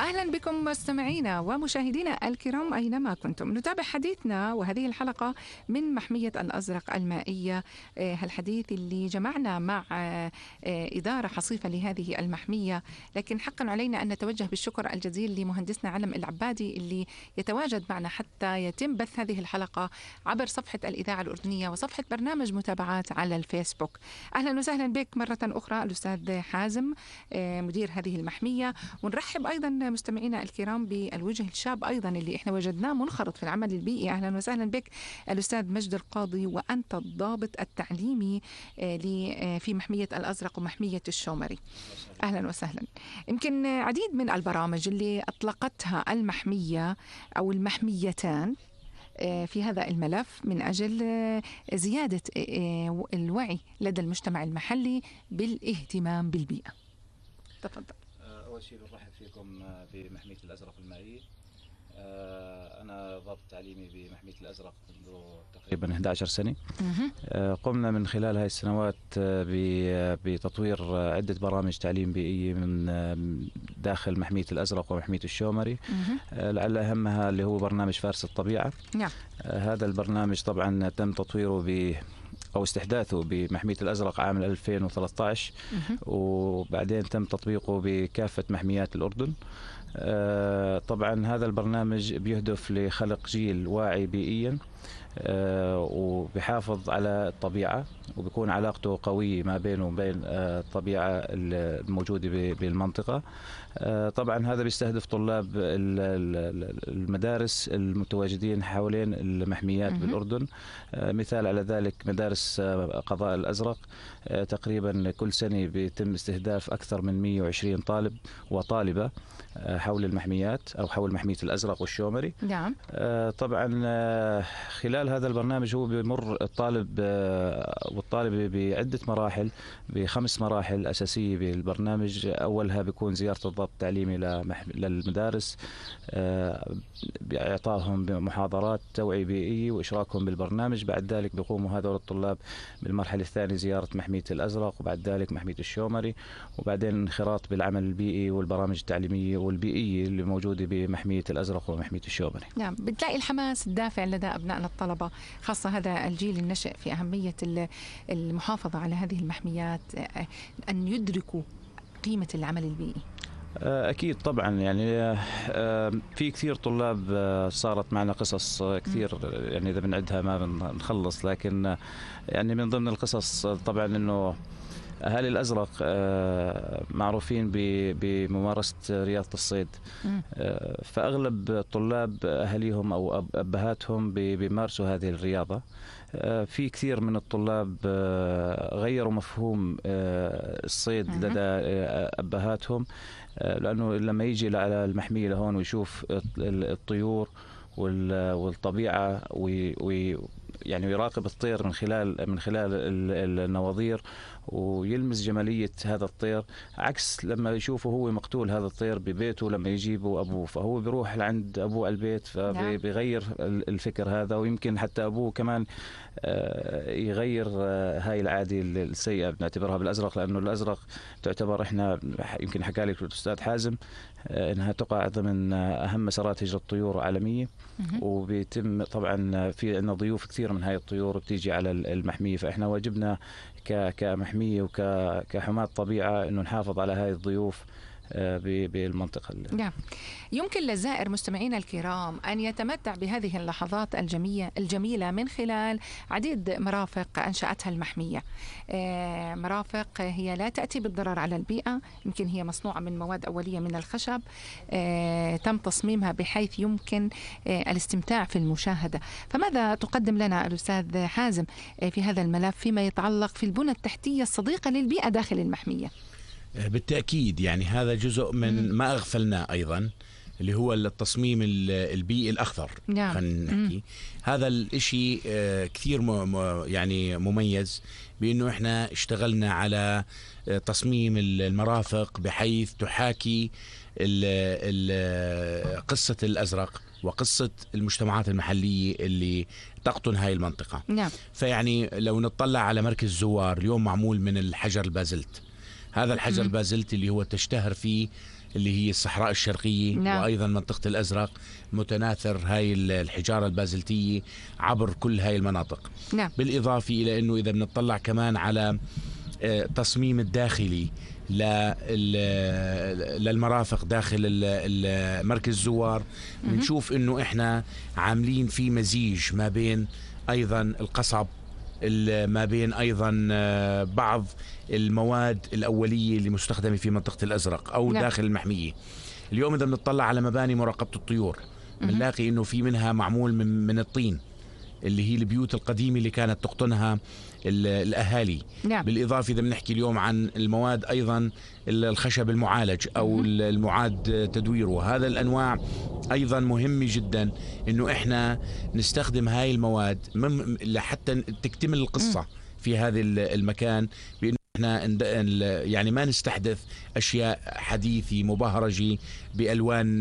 أهلا بكم مستمعينا ومشاهدينا الكرام أينما كنتم. نتابع حديثنا وهذه الحلقة من محمية الأزرق المائية، الحديث اللي جمعنا مع إدارة حصيفة لهذه المحمية، لكن حقا علينا أن نتوجه بالشكر الجزيل لمهندسنا علم العبادي اللي يتواجد معنا حتى يتم بث هذه الحلقة عبر صفحة الإذاعة الأردنية وصفحة برنامج متابعات على الفيسبوك. أهلا وسهلا بك مرة أخرى الأستاذ حازم مدير هذه المحمية، ونرحب أيضا مستمعينا الكرام بالوجه الشاب أيضا اللي إحنا وجدناه منخرط في العمل البيئي. أهلا وسهلا بك الأستاذ مجد القاضي، وأنت الضابط التعليمي في محمية الأزرق ومحمية الشومري. أهلا وسهلا. يمكن عديد من البرامج اللي أطلقتها المحمية أو المحميتان في هذا الملف من أجل زيادة الوعي لدى المجتمع المحلي بالاهتمام بالبيئة. تفضل. أول شيء بنرحب فيكم بمحمية الأزرق المائية. أنا ضابط تعليمي بمحمية الأزرق منذ تقريبا 11 سنة. قمنا من خلال هاي السنوات بتطوير عدة برامج تعليم بيئية من داخل محمية الأزرق ومحمية الشومري، لعل أهمها اللي هو برنامج فارس الطبيعة. هذا البرنامج طبعا تم تطويره أو استحداثه بمحمية الأزرق عام 2013، وبعدين تم تطبيقه بكافة محميات الأردن. طبعا هذا البرنامج بيهدف لخلق جيل واعي بيئيا وبيحافظ على الطبيعة، وبيكون علاقته قوية ما بينه وبين الطبيعة الموجودة بالمنطقة. طبعا هذا بيستهدف طلاب المدارس المتواجدين حوالين المحميات بالأردن. مثال على ذلك مدارس قضاء الأزرق، تقريبا كل سنة بيتم استهداف أكثر من 120 طالب وطالبة حول المحميات أو حول محمية الأزرق والشومري. نعم. طبعا خلال هذا البرنامج هو بيمر الطالب والطالبة بعدة مراحل، ب5 مراحل أساسية بالبرنامج. أولها بيكون زيارة الضابط التعليمي للمدارس بإعطائهم محاضرات توعية بيئية وإشراكهم بالبرنامج. بعد ذلك بيقوموا هذول الطلاب بالمرحلة الثانية زيارة محمية الأزرق، وبعد ذلك محمية الشومري، وبعدين انخراط بالعمل البيئي والبرامج التعليمية والبيئية اللي موجودة بمحمية الأزرق ومحمية الشومري. نعم، بتلاقي الحماس الدافع لدى أبنائنا الطلبة، خاصة هذا الجيل النشئ، في أهمية المحافظة على هذه المحميات، أن يدركوا قيمة العمل البيئي. أكيد طبعا، يعني في كثير طلاب صارت معنا قصص كثير، يعني إذا بنعدها ما بنخلص، لكن يعني من ضمن القصص طبعا إنه أهالي الأزرق معروفين بممارسة رياضة الصيد، فأغلب الطلاب أهاليهم أو أبهاتهم بيمارسوا هذه الرياضة. في كثير من الطلاب غيروا مفهوم الصيد لدى أبهاتهم، لأنه لما يجي على المحمية لهون ويشوف الطيور والطبيعة يعني يراقب الطير من خلال النواظير ويلمس جمالية هذا الطير، عكس لما يشوفه هو مقتول هذا الطير ببيته لما يجيبه أبوه. فهو بيروح لعند أبوه البيت فبيغير الفكر هذا، ويمكن حتى أبوه كمان يغير هاي العادة السيئة بنعتبرها بالأزرق، لأنه الأزرق تعتبر إحنا يمكن حكى لك الأستاذ حازم إنها تقع ضمن أهم مسارات هجرة الطيور عالمية، وبيتم طبعا في عندنا ضيوف كثير من هاي الطيور بتيجي على المحمية، فإحنا واجبنا كمحمية وكحماة طبيعة إنه نحافظ على هاي الضيوف بالمنطقة. نعم. يمكن للزائر مستمعينا الكرام أن يتمتع بهذه اللحظات الجميلة من خلال عديد مرافق أنشأتها المحمية. مرافق هي لا تأتي بالضرر على البيئة، يمكن هي مصنوعة من مواد أولية من الخشب، تم تصميمها بحيث يمكن الاستمتاع في المشاهدة. فماذا تقدم لنا الأستاذ حازم في هذا الملف فيما يتعلق في البنى التحتية الصديقة للبيئة داخل المحمية؟ بالتأكيد، يعني هذا جزء من ما أغفلناه أيضا، اللي هو التصميم البيئي الأخضر. نعم. خلينا نحكي هذا الإشي كثير يعني مميز، بأنه إحنا اشتغلنا على تصميم المرافق بحيث تحاكي قصة الأزرق وقصة المجتمعات المحلية اللي تقطن هاي المنطقة. نعم. فيعني لو نطلع على مركز زوار اليوم معمول من الحجر البازلت، هذا الحجر البازلتي اللي هو تشتهر فيه اللي هي الصحراء الشرقية، نعم. وأيضا منطقة الأزرق، متناثر هاي الحجارة البازلتية عبر كل هاي المناطق. نعم. بالإضافة إلى أنه إذا بنطلع كمان على تصميم الداخلي للمرافق داخل مركز الزوار، بنشوف انه احنا عاملين في مزيج ما بين ايضا القصب، ما بين ايضا بعض المواد الاوليه اللي مستخدمه في منطقه الازرق او نعم. داخل المحميه. اليوم اذا بنطلع على مباني مراقبه الطيور بنلاقي انه في منها معمول من الطين اللي هي البيوت القديمة اللي كانت تقطنها الأهالي. نعم. بالإضافة إذا بنحكي اليوم عن المواد أيضا الخشب المعالج أو المعاد تدويره، هذا الأنواع أيضا مهمة جدا إنه إحنا نستخدم هاي المواد لحتى تكتمل القصة في هذا المكان، بأنه احنا يعني ما نستحدث اشياء حديثة مبهرجة بالوان